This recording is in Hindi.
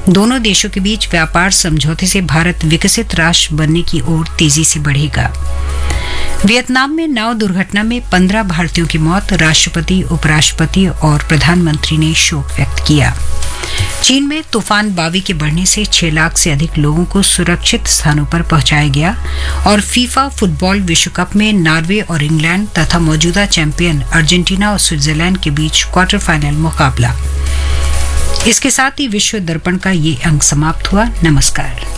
दोनों देशों के बीच व्यापार समझौते से भारत विकसित राष्ट्र बनने की ओर तेजी से बढ़ेगा। वियतनाम में नाव दुर्घटना में 15 भारतीयों की मौत, राष्ट्रपति, उपराष्ट्रपति और प्रधानमंत्री ने शोक व्यक्त किया। चीन में तूफान बावी के बढ़ने से 6 लाख से अधिक लोगों को सुरक्षित स्थानों पर पहुंचाया गया और फीफा फुटबॉल विश्व कप में नॉर्वे और इंग्लैंड तथा मौजूदा चैंपियन अर्जेंटीना और स्विट्जरलैंड के बीच क्वार्टर फाइनल मुकाबला। इसके साथ ही विश्व दर्पण का ये अंक समाप्त हुआ। नमस्कार।